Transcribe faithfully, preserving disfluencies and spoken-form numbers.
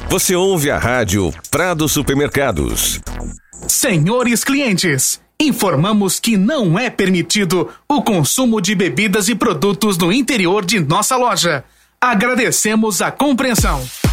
Você ouve a rádio Prado Supermercados. Senhores clientes, informamos que não é permitido o consumo de bebidas e produtos no interior de nossa loja. Agradecemos a compreensão.